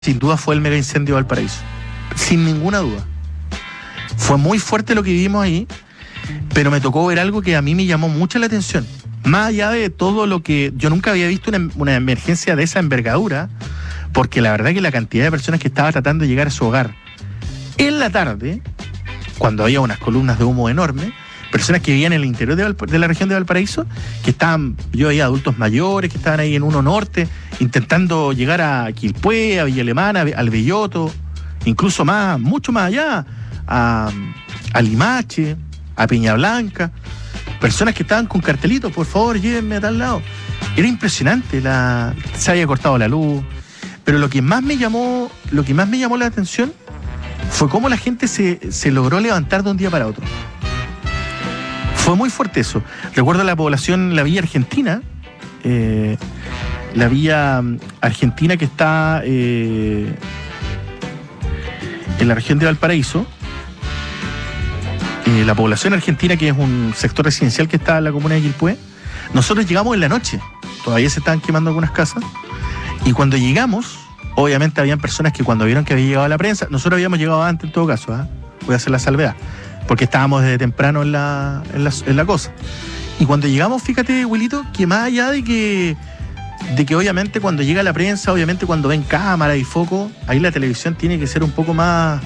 sin duda fue el mega incendio de Valparaíso. Sin ninguna duda. Fue muy fuerte lo que vivimos ahí, pero me tocó ver algo que a mí me llamó mucho la atención. Más allá de todo lo que... Yo nunca había visto una emergencia de esa envergadura, porque la verdad que la cantidad de personas que estaba tratando de llegar a su hogar en la tarde, cuando había unas columnas de humo enormes, personas que vivían en el interior de la región de Valparaíso, que estaban, yo veía adultos mayores que estaban ahí en Uno Norte, intentando llegar a Quilpué, a Villa Alemana, al Belloto, incluso más, mucho más allá, a Limache, a Peña Blanca, personas que estaban con cartelitos, por favor, llévenme a tal lado. Era impresionante, se había cortado la luz, pero lo que más me llamó la atención fue cómo la gente se logró levantar de un día para otro. Fue muy fuerte eso. Recuerdo la población, la Villa Argentina, que está en la región de Valparaíso. La población argentina, que es un sector residencial que está en la comuna de Quilpué. Nosotros llegamos en la noche, todavía se estaban quemando algunas casas, y cuando llegamos, obviamente habían personas que cuando vieron que había llegado la prensa, nosotros habíamos llegado antes en todo caso, voy a hacer la salvedad, porque estábamos desde temprano en la cosa. Y cuando llegamos, fíjate, Wilito, que más allá de que obviamente cuando llega la prensa, obviamente cuando ven cámara y foco, ahí la televisión tiene que ser un poco más...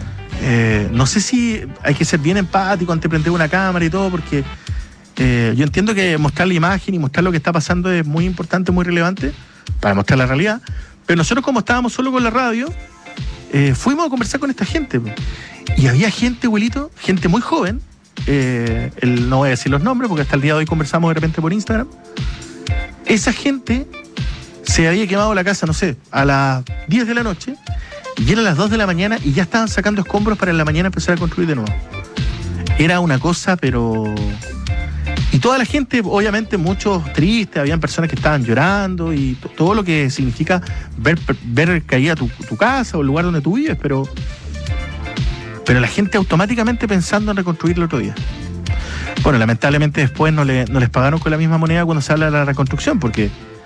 no sé si hay que ser bien empático ante prender una cámara y todo, porque yo entiendo que mostrar la imagen y mostrar lo que está pasando es muy importante, muy relevante, para mostrar la realidad, pero nosotros, como estábamos solo con la radio, fuimos a conversar con esta gente. Y había gente, abuelito, gente muy joven, no voy a decir los nombres porque hasta el día de hoy conversamos de repente por Instagram. Esa gente se había quemado la casa, no sé, a las 10 de la noche, y eran las 2 de la mañana y ya estaban sacando escombros para en la mañana empezar a construir de nuevo. Era una cosa, pero... Y toda la gente, obviamente, muchos tristes, habían personas que estaban llorando y todo lo que significa ver caída tu casa o el lugar donde tú vives, pero la gente automáticamente pensando en reconstruir el otro día. Bueno, lamentablemente después no les pagaron con la misma moneda cuando se habla de la reconstrucción, porque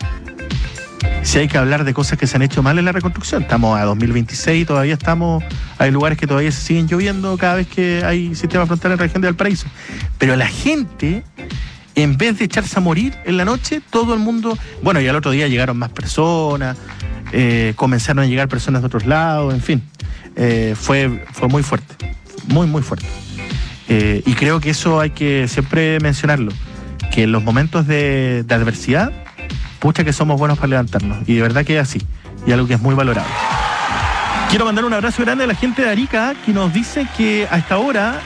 si hay que hablar de cosas que se han hecho mal en la reconstrucción, estamos a 2026 y todavía hay lugares que todavía se siguen lloviendo cada vez que hay sistema frontal en la región de Valparaíso. Pero la gente, en vez de echarse a morir en la noche, todo el mundo... Bueno, y al otro día llegaron más personas, comenzaron a llegar personas de otros lados, en fin. Fue muy fuerte, muy, muy fuerte. Y creo que eso hay que siempre mencionarlo, que en los momentos de adversidad, pucha que somos buenos para levantarnos, y de verdad que es así, y algo que es muy valorado. Quiero mandar un abrazo grande a la gente de Arica, que nos dice que a esta hora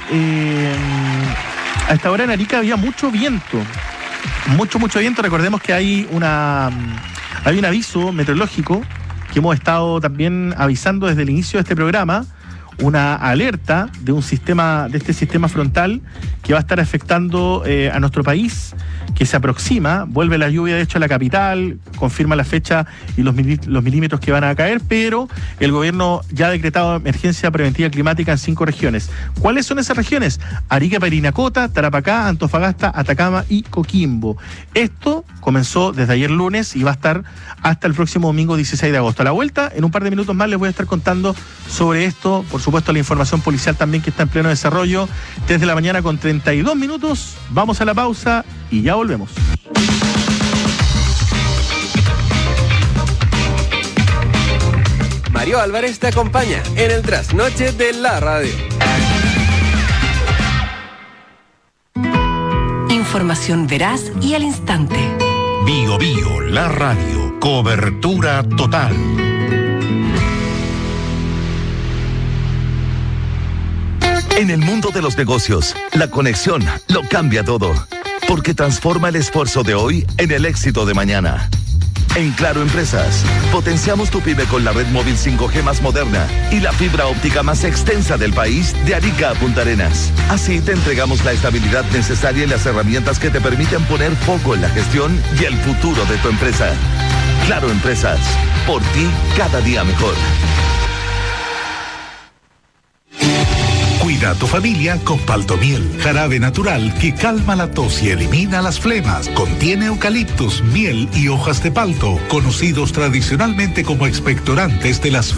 en Arica había mucho viento, mucho viento. Recordemos que hay un aviso meteorológico que hemos estado también avisando desde el inicio de este programa, una alerta de este sistema frontal que va a estar afectando a nuestro país, que se aproxima. Vuelve la lluvia, de hecho, a la capital, confirma la fecha y los milímetros que van a caer, pero el gobierno ya ha decretado emergencia preventiva climática en 5 regiones. ¿Cuáles son esas regiones? Arica, Parinacota, Tarapacá, Antofagasta, Atacama y Coquimbo. Esto comenzó desde ayer lunes y va a estar hasta el próximo domingo 16 de agosto. A la vuelta, en un par de minutos más, les voy a estar contando sobre esto. Por supuesto, la información policial también, que está en pleno desarrollo. 3 de la mañana con 32 minutos. Vamos a la pausa y ya volvemos. Mario Álvarez te acompaña en el trasnoche de la radio. Información veraz y al instante. Bio Bio, la radio. Cobertura total. En el mundo de los negocios, la conexión lo cambia todo, porque transforma el esfuerzo de hoy en el éxito de mañana. En Claro Empresas, potenciamos tu pyme con la red móvil 5G más moderna y la fibra óptica más extensa del país, de Arica a Punta Arenas. Así te entregamos la estabilidad necesaria y las herramientas que te permiten poner foco en la gestión y el futuro de tu empresa. Claro Empresas, por ti cada día mejor. Cuida a tu familia con Paltomiel, jarabe natural que calma la tos y elimina las flemas. Contiene eucaliptus, miel y hojas de palto, conocidos tradicionalmente como expectorantes de las